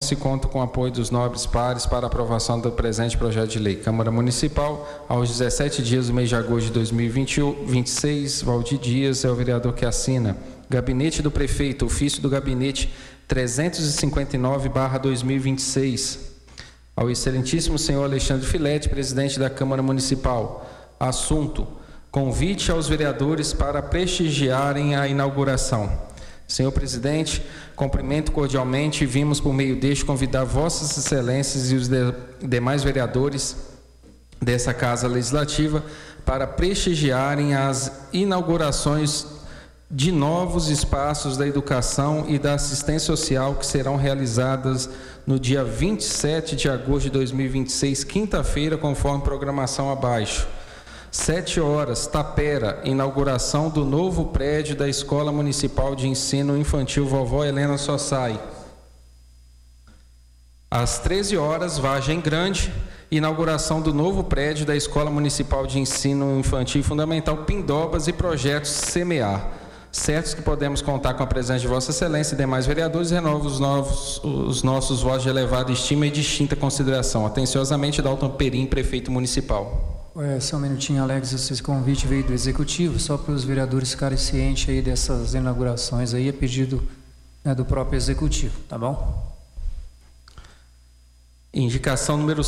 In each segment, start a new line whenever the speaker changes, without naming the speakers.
se conta com o apoio dos nobres pares para a aprovação do presente projeto de lei. Câmara Municipal, aos 17 dias do mês de agosto de 2026, Valdir Dias é o vereador que assina. Gabinete do Prefeito, ofício do Gabinete 359/2026. Ao excelentíssimo senhor Alexandre Filete, presidente da Câmara Municipal. Assunto: convite aos vereadores para prestigiarem a inauguração. Senhor presidente, cumprimento cordialmente e vimos por meio deste convidar vossas excelências e os demais vereadores dessa Casa Legislativa para prestigiarem as inaugurações de novos espaços da educação e da assistência social que serão realizadas no dia 27 de agosto de 2026, quinta-feira, conforme programação abaixo. 7 horas, Tapera, inauguração do novo prédio da Escola Municipal de Ensino Infantil Vovó Helena Sossai. Às 13 horas, Vargem Grande, inauguração do novo prédio da Escola Municipal de Ensino Infantil Fundamental Pindobas e projetos Semear. Certos que podemos contar com a presença de Vossa Excelência e demais vereadores, renovo os nossos votos de elevada estima e distinta consideração. Atenciosamente, Dalton Perim, prefeito municipal.
Só um minutinho, Alex, esse convite veio do Executivo, só para os vereadores ficarem cientes aí dessas inaugurações aí, a pedido, né, do próprio Executivo, tá bom?
Indicação número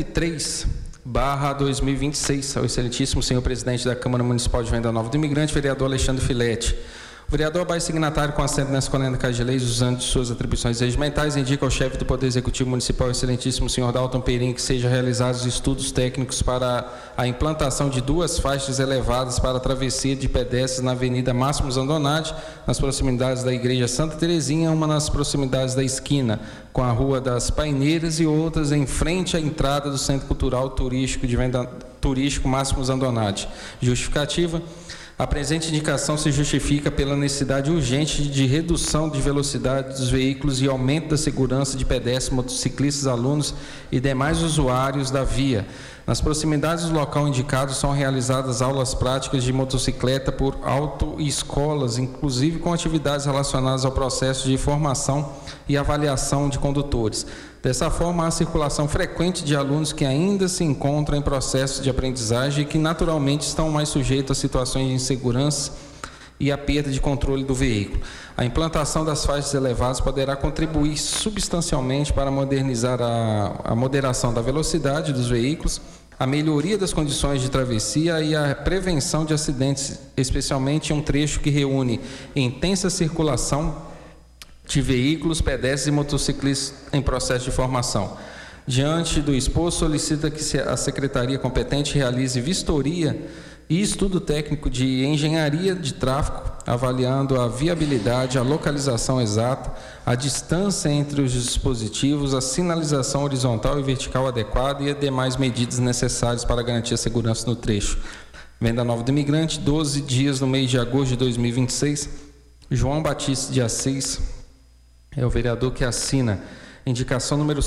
103/2026, ao excelentíssimo senhor presidente da Câmara Municipal de Venda Nova do Imigrante, vereador Alexandre Filete. O vereador abaixo signatário com assento nessa coluna da Casa de Leis, usando de suas atribuições regimentais, indica ao chefe do Poder Executivo Municipal, o excelentíssimo senhor Dalton Perim, que sejam realizados estudos técnicos para a implantação de 2 faixas elevadas para a travessia de pedestres na Avenida Máximo Zandonati, nas proximidades da Igreja Santa Terezinha, uma nas proximidades da esquina com a Rua das Paineiras e outras em frente à entrada do Centro Cultural Turístico Máximo Zandonati. Justificativa: a presente indicação se justifica pela necessidade urgente de redução de velocidade dos veículos e aumento da segurança de pedestres, motociclistas, alunos e demais usuários da via. Nas proximidades do local indicado são realizadas aulas práticas de motocicleta por autoescolas, inclusive com atividades relacionadas ao processo de formação e avaliação de condutores. Dessa forma, há circulação frequente de alunos que ainda se encontram em processo de aprendizagem e que naturalmente estão mais sujeitos a situações de insegurança e a perda de controle do veículo. A implantação das faixas elevadas poderá contribuir substancialmente para modernizar a moderação da velocidade dos veículos, a melhoria das condições de travessia e a prevenção de acidentes, especialmente em um trecho que reúne intensa circulação de veículos, pedestres e motociclistas em processo de formação. Diante do exposto, solicita que a Secretaria competente realize vistoria e estudo técnico de engenharia de tráfego, avaliando a viabilidade, a localização exata, a distância entre os dispositivos, a sinalização horizontal e vertical adequada e as demais medidas necessárias para garantir a segurança no trecho. Venda Nova do Imigrante, 12 dias no mês de agosto de 2026. João Batista de Assis é o vereador que assina. Indicação número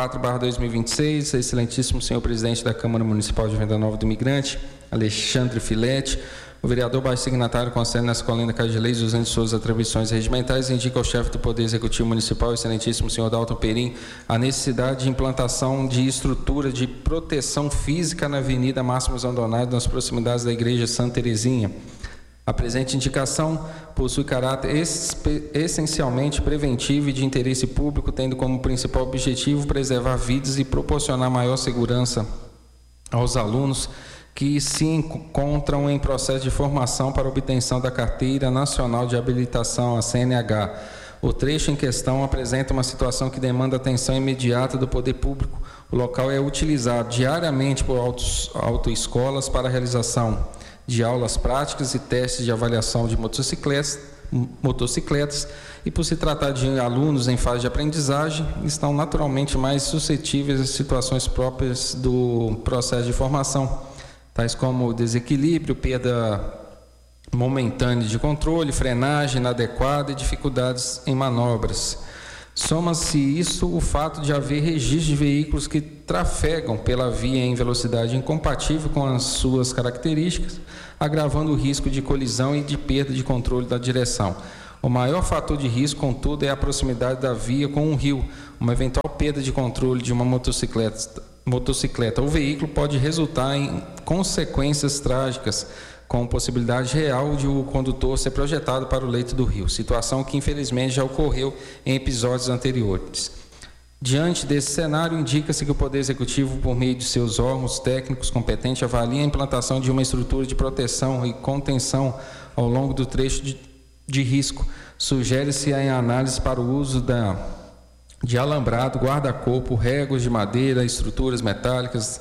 104/2026, excelentíssimo senhor presidente da Câmara Municipal de Venda Nova do Imigrante, Alexandre Filete. O vereador baixo signatário com assento nessa coluna da Casa de Leis, usando de suas atribuições regimentais, indica ao chefe do Poder Executivo Municipal, excelentíssimo senhor Dalton Perim, a necessidade de implantação de estrutura de proteção física na Avenida Máximo Zandonati, nas proximidades da Igreja Santa Terezinha. A presente indicação possui caráter essencialmente preventivo e de interesse público, tendo como principal objetivo preservar vidas e proporcionar maior segurança aos alunos que se encontram em processo de formação para obtenção da Carteira Nacional de Habilitação, a CNH. O trecho em questão apresenta uma situação que demanda atenção imediata do poder público. O local é utilizado diariamente por autoescolas para a realização de aulas práticas e testes de avaliação de motocicletas, e por se tratar de alunos em fase de aprendizagem, estão naturalmente mais suscetíveis às situações próprias do processo de formação, tais como desequilíbrio, perda momentânea de controle, frenagem inadequada e dificuldades em manobras. Soma-se isso o fato de haver registro de veículos que trafegam pela via em velocidade incompatível com as suas características, agravando o risco de colisão e de perda de controle da direção. O maior fator de risco, contudo, é a proximidade da via com um rio. Uma eventual perda de controle de uma motocicleta ou veículo pode resultar em consequências trágicas, com possibilidade real de o condutor ser projetado para o leito do rio, situação que infelizmente já ocorreu em episódios anteriores. Diante desse cenário, indica-se que o Poder Executivo, por meio de seus órgãos técnicos competentes, avalia a implantação de uma estrutura de proteção e contenção ao longo do trecho de risco. Sugere-se a análise para o uso de alambrado, guarda-corpo, réguas de madeira, estruturas metálicas,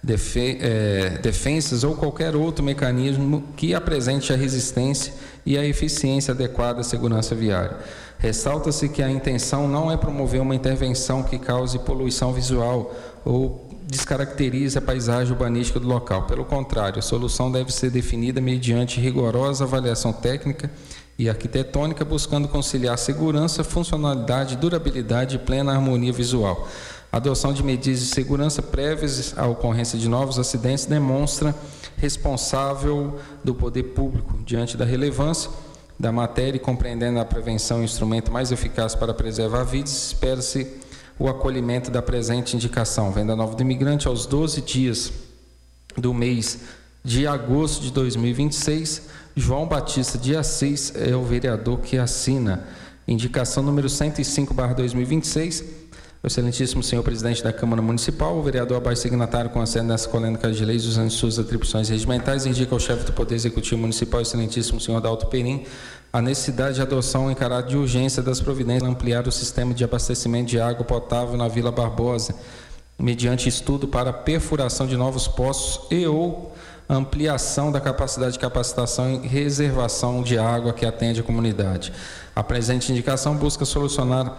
defensas ou qualquer outro mecanismo que apresente a resistência e a eficiência adequada à segurança viária. Ressalta-se que a intenção não é promover uma intervenção que cause poluição visual ou descaracterize a paisagem urbanística do local. Pelo contrário, a solução deve ser definida mediante rigorosa avaliação técnica e arquitetônica, buscando conciliar segurança, funcionalidade, durabilidade e plena harmonia visual. A adoção de medidas de segurança prévias à ocorrência de novos acidentes demonstra responsável do poder público diante da relevância da matéria e compreendendo a prevenção o instrumento mais eficaz para preservar vidas, espera-se o acolhimento da presente indicação. Venda nova do imigrante aos 12 dias do mês de agosto de 2026. João Batista de Assis é o vereador que assina. Indicação número 105/2026. O excelentíssimo senhor presidente da Câmara Municipal, o vereador abaixo signatário com assento nessa colênica de leis, usando suas atribuições regimentais, indica ao chefe do Poder Executivo Municipal, o excelentíssimo senhor Adalto Perim, a necessidade de adoção em caráter de urgência das providências para ampliar o sistema de abastecimento de água potável na Vila Barbosa, mediante estudo para perfuração de novos poços e ou ampliação da capacidade de capacitação e reservação de água que atende a comunidade. A presente indicação busca solucionar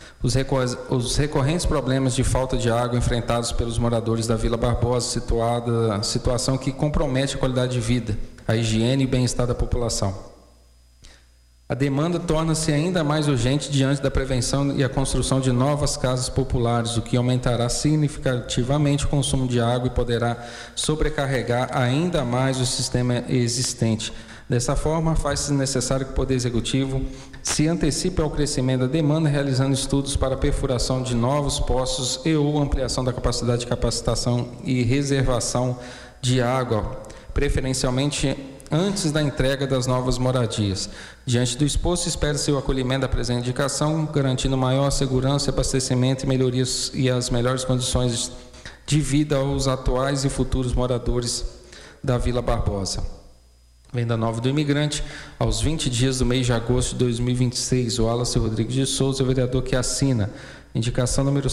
os recorrentes problemas de falta de água enfrentados pelos moradores da Vila Barbosa, situação que compromete a qualidade de vida, a higiene e bem-estar da população. A demanda torna-se ainda mais urgente diante da prevenção e a construção de novas casas populares, o que aumentará significativamente o consumo de água e poderá sobrecarregar ainda mais o sistema existente. Dessa forma, faz-se necessário que o Poder Executivo se antecipe ao crescimento da demanda, realizando estudos para a perfuração de novos poços e ou ampliação da capacidade de capacitação e reservação de água, preferencialmente antes da entrega das novas moradias. Diante do exposto, espera-se o acolhimento da presente indicação, garantindo maior segurança, abastecimento e melhorias e as melhores condições de vida aos atuais e futuros moradores da Vila Barbosa. Venda nova do imigrante, aos 20 dias do mês de agosto de 2026, o Wallace Rodrigues de Souza, o vereador que assina. Indicação número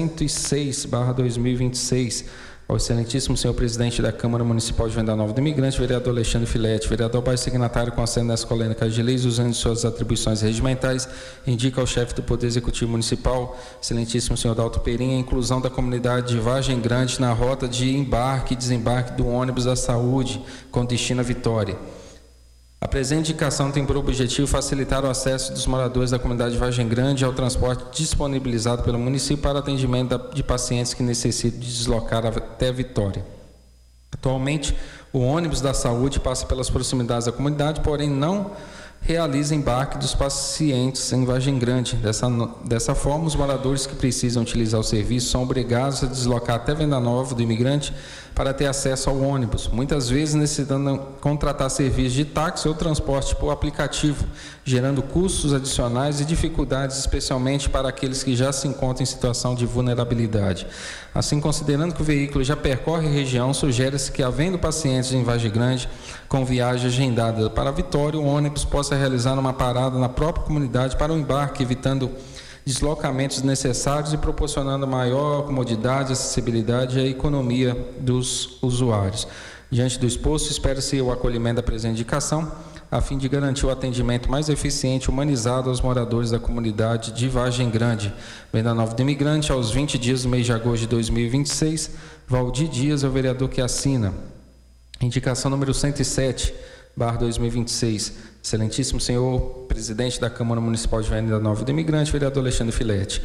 106/2026, ao excelentíssimo senhor presidente da Câmara Municipal de Venda Nova do Imigrante, vereador Alexandre Filete, vereador baixo signatário com assento nessa colênica de leis, usando suas atribuições regimentais, indica ao chefe do Poder Executivo Municipal, excelentíssimo senhor Adalto Perim, a inclusão da comunidade de Vargem Grande na rota de embarque e desembarque do ônibus da saúde, com destino à Vitória. A presente indicação tem por objetivo facilitar o acesso dos moradores da comunidade de Vargem Grande ao transporte disponibilizado pelo município para atendimento de pacientes que necessitam de deslocar até Vitória. Atualmente, o ônibus da saúde passa pelas proximidades da comunidade, porém não realiza embarque dos pacientes em Vargem Grande. Dessa forma, os moradores que precisam utilizar o serviço são obrigados a deslocar até Venda Nova do Imigrante para ter acesso ao ônibus, muitas vezes necessitando contratar serviços de táxi ou transporte por aplicativo, gerando custos adicionais e dificuldades, especialmente para aqueles que já se encontram em situação de vulnerabilidade. Assim, considerando que o veículo já percorre a região, sugere-se que, havendo pacientes em Vargem Grande com viagem agendada para Vitória, o ônibus possa realizar uma parada na própria comunidade para o embarque, evitando deslocamentos necessários e proporcionando maior comodidade, acessibilidade e economia dos usuários. Diante do exposto, espera-se o acolhimento da presente indicação, a fim de garantir o atendimento mais eficiente e humanizado aos moradores da comunidade de Vargem Grande. Venda Nova do Imigrante, aos 20 dias do mês de agosto de 2026, Valdir Dias é o vereador que assina. Indicação número 107/2026. Excelentíssimo senhor presidente da Câmara Municipal de Venda Nova do Imigrante, vereador Alexandre Filete.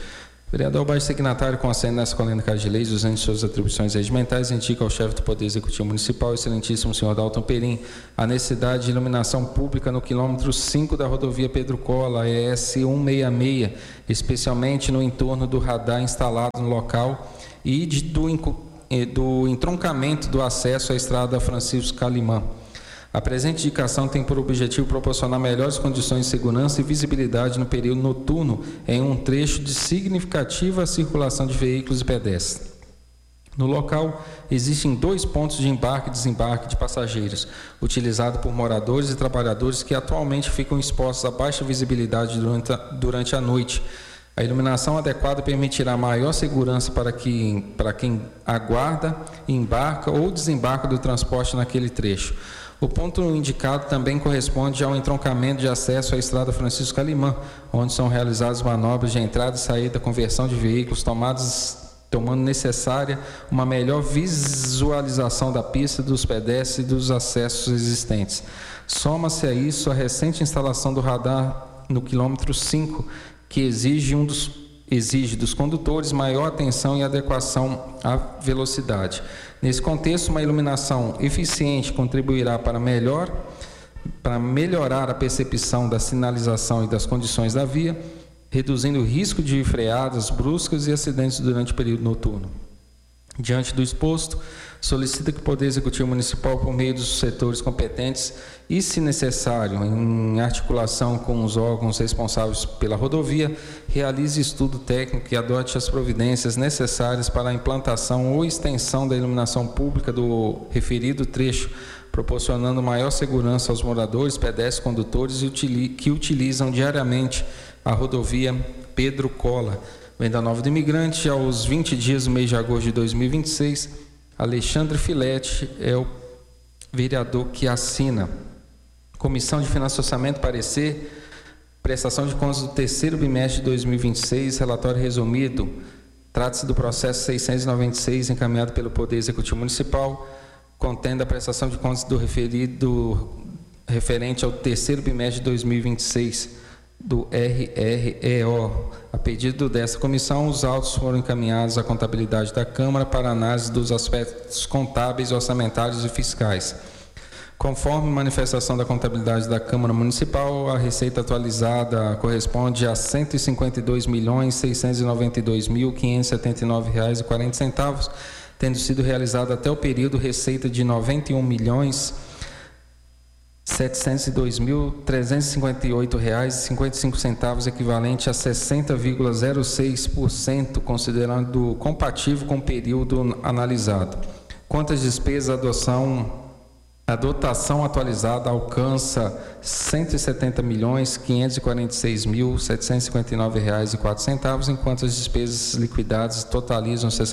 Vereador abaixo signatário com assento nessa colegiada de leis, usando suas atribuições regimentais, indica ao chefe do Poder Executivo Municipal, excelentíssimo senhor Dalton Perim, a necessidade de iluminação pública no quilômetro 5 da rodovia Pedro Cola, ES 166, especialmente no entorno do radar instalado no local e do entroncamento do acesso à estrada Francisco Calimã. A presente indicação tem por objetivo proporcionar melhores condições de segurança e visibilidade no período noturno em um trecho de significativa circulação de veículos e pedestres. No local, existem 2 pontos de embarque e desembarque de passageiros, utilizados por moradores e trabalhadores que atualmente ficam expostos a baixa visibilidade durante a noite. A iluminação adequada permitirá maior segurança para quem aguarda, embarca ou desembarca do transporte naquele trecho. O ponto indicado também corresponde ao entroncamento de acesso à estrada Francisco Calimã, onde são realizadas manobras de entrada e saída, conversão de veículos, tomando necessária uma melhor visualização da pista, dos pedestres e dos acessos existentes. Soma-se a isso a recente instalação do radar no quilômetro 5, que exige dos condutores maior atenção e adequação à velocidade. Nesse contexto, uma iluminação eficiente contribuirá para melhorar a percepção da sinalização e das condições da via, reduzindo o risco de freadas bruscas e acidentes durante o período noturno. Diante do exposto, solicita que o Poder Executivo Municipal, por meio dos setores competentes e, se necessário, em articulação com os órgãos responsáveis pela rodovia, realize estudo técnico e adote as providências necessárias para a implantação ou extensão da iluminação pública do referido trecho, proporcionando maior segurança aos moradores, pedestres, condutores que utilizam diariamente a rodovia Pedro Cola. Venda Nova do Imigrante, aos 20 dias do mês de agosto de 2026, Alexandre Filete é o vereador que assina. Comissão de Finanças e Orçamento, parecer, prestação de contas do terceiro bimestre de 2026, relatório resumido, trata-se do processo 696, encaminhado pelo Poder Executivo Municipal, contendo a prestação de contas do referente ao terceiro bimestre de 2026, do RREO. A pedido desta comissão, os autos foram encaminhados à contabilidade da Câmara para análise dos aspectos contábeis, orçamentários e fiscais. Conforme manifestação da contabilidade da Câmara Municipal, a receita atualizada corresponde a R$ 152.692.579,40, tendo sido realizada até o período receita de R$ 91.702.358,55, equivalente a 60,06%, considerando comparativo com o período analisado. Quanto às despesas, a dotação atualizada alcança R$ 170.546.759,04, enquanto as despesas liquidadas totalizam R$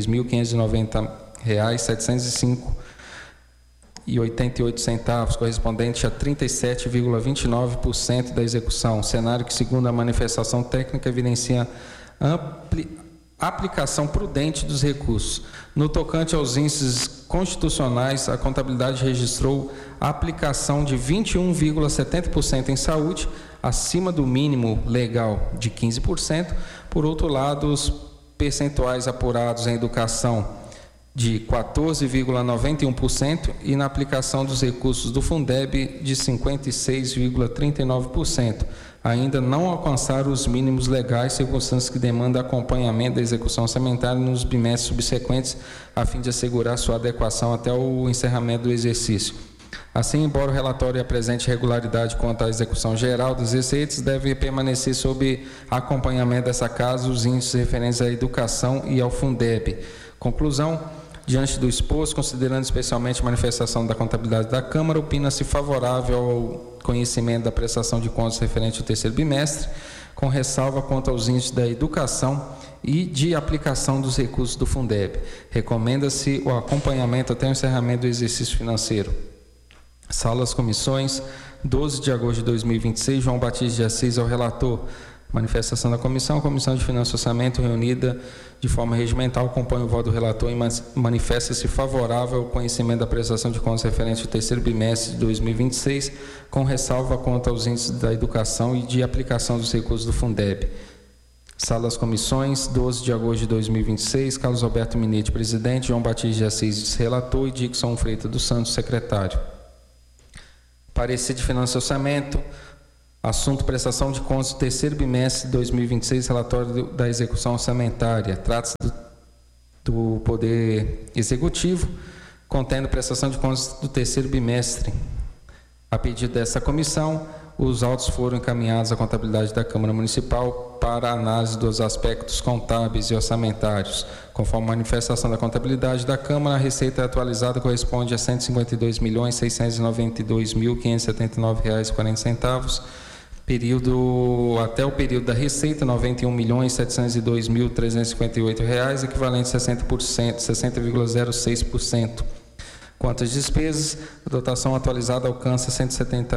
63.590,705,88, correspondente a 37,29% da execução, cenário que, segundo a manifestação técnica, evidencia aplicação prudente dos recursos. No tocante aos índices constitucionais, a contabilidade registrou a aplicação de 21,70% em saúde, acima do mínimo legal de 15%. Por outro lado, os percentuais apurados em educação de 14,91% e na aplicação dos recursos do Fundeb de 56,39%. Ainda não alcançaram os mínimos legais, circunstâncias que demandam acompanhamento da execução orçamentária nos bimestres subsequentes, a fim de assegurar sua adequação até o encerramento do exercício. Assim, embora o relatório apresente regularidade quanto à execução geral dos receitas, deve permanecer sob acompanhamento dessa casa os índices referentes à educação e ao Fundeb. Conclusão: diante do exposto, considerando especialmente a manifestação da contabilidade da Câmara, opina-se favorável ao conhecimento da prestação de contas referente ao terceiro bimestre, com ressalva quanto aos índices da educação e de aplicação dos recursos do Fundeb. Recomenda-se o acompanhamento até o encerramento do exercício financeiro. Sala das Comissões, 12 de agosto de 2026, João Batista de Assis é o relator. Manifestação da comissão. A Comissão de Finanças e Orçamento, reunida de forma regimental, acompanha o voto do relator e manifesta-se favorável ao conhecimento da prestação de contas referente ao terceiro bimestre de 2026, com ressalva quanto aos índices da educação e de aplicação dos recursos do Fundeb. Sala das Comissões, 12 de agosto de 2026, Carlos Alberto Minetti, presidente, João Batista de Assis, relator, e Dixon Freitas dos Santos, secretário. Parecer de Finanças e Orçamento, assunto prestação de contas do terceiro bimestre de 2026, relatório da execução orçamentária. Trata-se do Poder Executivo, contendo prestação de contas do terceiro bimestre. A pedido dessa comissão, os autos foram encaminhados à contabilidade da Câmara Municipal para análise dos aspectos contábeis e orçamentários. Conforme a manifestação da contabilidade da Câmara, a receita atualizada corresponde a R$ 152.692.579,40. Até o período da receita, R$ 91.702.358, equivalente a 60,06%. Quanto às despesas, a dotação atualizada alcança R$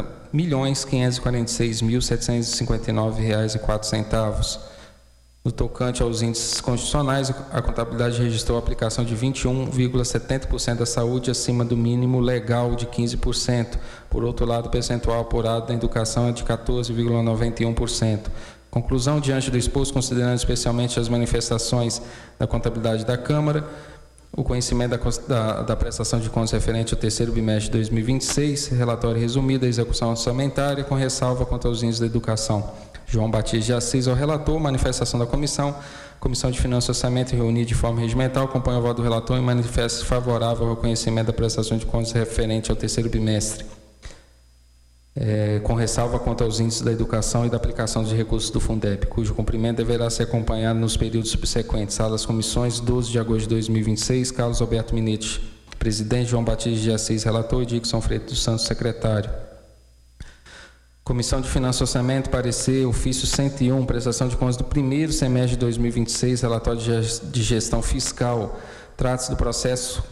170.546.759,04. No tocante aos índices constitucionais, a contabilidade registrou a aplicação de 21,70% da saúde acima do mínimo legal de 15%. Por outro lado, o percentual apurado da educação é de 14,91%. Conclusão: diante do exposto, considerando especialmente as manifestações da contabilidade da Câmara, o conhecimento da prestação de contas referente ao terceiro bimestre de 2026, relatório resumido da execução orçamentária, com ressalva quanto aos índices da educação. João Batista de Assis, ao relator, manifestação da comissão. Comissão de Finanças e Orçamento, reunida de forma regimental, acompanha o voto do relator e manifesta favorável ao reconhecimento da prestação de contas referente ao terceiro bimestre, com ressalva quanto aos índices da educação e da aplicação de recursos do Fundeb, cujo cumprimento deverá ser acompanhado nos períodos subsequentes. Sala das Comissões, 12 de agosto de 2026, Carlos Alberto Minetti, presidente, João Batista de Assis, relator, e Dixon Freitas dos Santos, secretário. Comissão de Finanças e Orçamento, parecer, ofício 101, prestação de contas do primeiro semestre de 2026, relatório de gestão fiscal. Trata-se do processo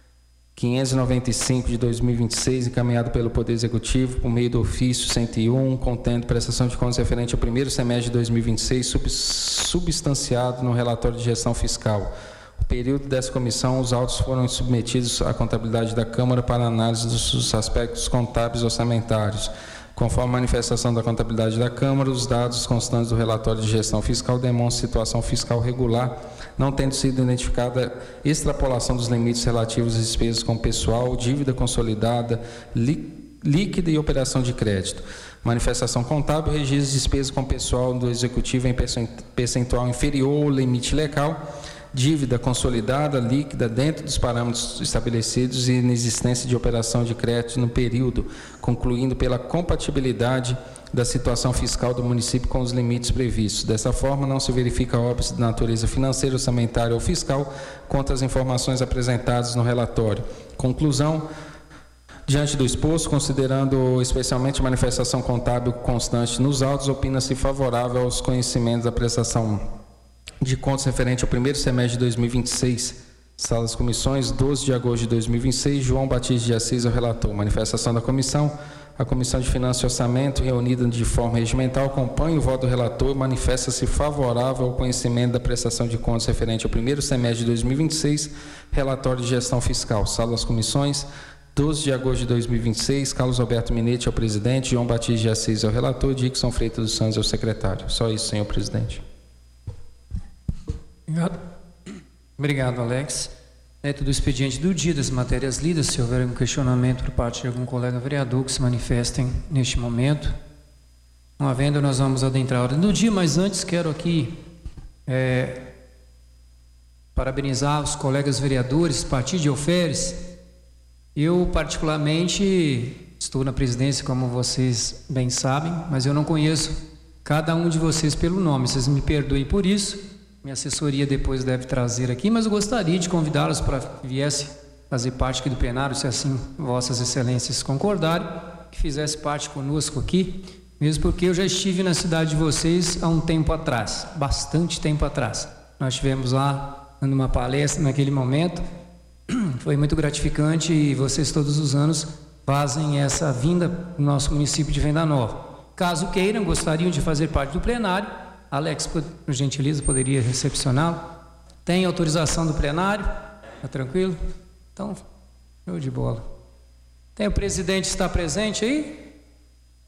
595 de 2026, encaminhado pelo Poder Executivo por meio do ofício 101, contendo prestação de contas referente ao primeiro semestre de 2026, substanciado no relatório de gestão fiscal. O período dessa comissão, os autos foram submetidos à contabilidade da Câmara para análise dos aspectos contábeis e orçamentários. Conforme a manifestação da contabilidade da Câmara, os dados constantes do relatório de gestão fiscal demonstram situação fiscal regular, não tendo sido identificada extrapolação dos limites relativos às despesas com pessoal, dívida consolidada, líquida e operação de crédito. Manifestação contábil, registro de despesas com pessoal do Executivo em percentual inferior ao limite legal, dívida consolidada, líquida, dentro dos parâmetros estabelecidos e inexistência de operação de crédito no período, concluindo pela compatibilidade da situação fiscal do município com os limites previstos. Dessa forma, não se verifica óbice de natureza financeira, orçamentária ou fiscal quanto às informações apresentadas no relatório. Conclusão: diante do exposto, considerando especialmente a manifestação contábil constante nos autos, opina-se favorável aos conhecimentos da prestação de contas referente ao primeiro semestre de 2026. Sala das Comissões, 12 de agosto de 2026, João Batista de Assis, o relator. Manifestação da comissão. A Comissão de Finanças e Orçamento, reunida de forma regimental, acompanha o voto do relator e manifesta-se favorável ao conhecimento da prestação de contas referente ao primeiro semestre de 2026, relatório de gestão fiscal. Sala das Comissões, 12 de agosto de 2026, Carlos Alberto Minetti é o presidente, João Batista de Assis é o relator, Dixon Freitas dos Santos é o secretário. Só isso, senhor presidente.
Obrigado, Alex. Dentro do expediente do dia das matérias lidas, se houver um questionamento por parte de algum colega vereador, que se manifestem neste momento. Não havendo, nós vamos adentrar a ordem do dia, mas antes quero aqui parabenizar os colegas vereadores, partido de Alferes. Eu, particularmente, estou na presidência, como vocês bem sabem, mas eu não conheço cada um de vocês pelo nome. Vocês me perdoem por isso. Minha assessoria depois deve trazer aqui, mas eu gostaria de convidá-los para que viessem fazer parte aqui do plenário, se assim vossas excelências concordarem, que fizesse parte conosco aqui, mesmo porque eu já estive na cidade de vocês há um tempo atrás, bastante tempo atrás. Nós estivemos lá dando uma palestra naquele momento, foi muito gratificante e vocês todos os anos fazem essa vinda no nosso município de Venda Nova. Caso queiram, gostariam de fazer parte do plenário, Alex, por gentileza, poderia recepcioná-lo? Tem autorização do plenário? Está tranquilo? Então, show de bola. Tem o presidente, está presente aí?